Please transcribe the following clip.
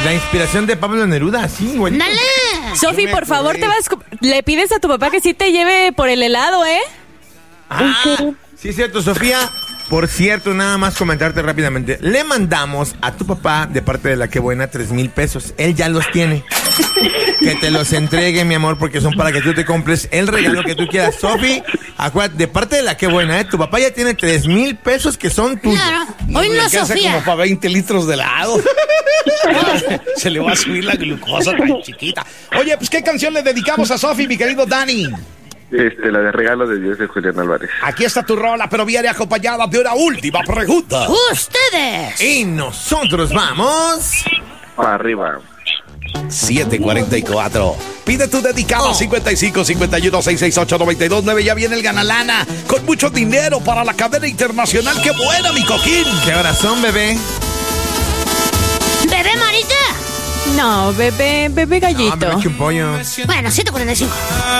La inspiración de Pablo Neruda, sí, güey. ¡Dale! Sofi, por favor, le pides a tu papá que sí te lleve por el helado, ¿eh? Sí, es cierto, Sofía. Por cierto, nada más comentarte rápidamente. Le mandamos a tu papá, de parte de La Qué Buena, 3,000 pesos. Él ya los tiene. Que te los entregue, mi amor, porque son para que tú te compres el regalo que tú quieras. Sofi, acuérdate, de parte de La Qué Buena, tu papá ya tiene 3,000 pesos que son tuyos. Claro. Hoy no, Sofía. Como para 20 litros de helado. Se le va a subir la glucosa tan chiquita. Oye, pues, ¿qué canción le dedicamos a Sofi, mi querido Dani? La de Regalo de Dios de Julián Álvarez. Aquí está tu rola, pero viene acompañada de una última pregunta. ¡Ustedes! Y nosotros vamos... Para arriba. 7:44. Pide tu dedicado 55 51 668 929. Ya viene el Ganalana con mucho dinero para la cadena internacional. ¡Qué buena, mi coquín! ¿Qué horas son, bebé? ¿Bebé Marita? No, bebé gallito. No, bebé Chumpollo. Bueno, 7:45.